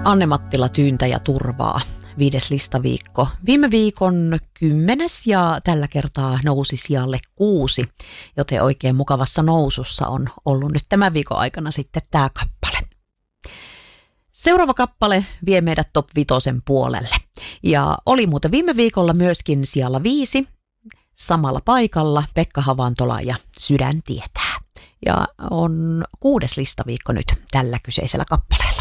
Anne Mattila, Tyyntä ja turvaa. 5. listaviikko. Viime viikon 10. ja tällä kertaa nousi sijalle 6, joten oikein mukavassa nousussa on ollut nyt tämän viikon aikana sitten tämä kappale. Seuraava kappale vie meidät top 5 puolelle ja oli muuten viime viikolla myöskin sijalla 5 samalla paikalla Pekka Havantola ja Sydän tietää. Ja on 6. listaviikko nyt tällä kyseisellä kappaleella.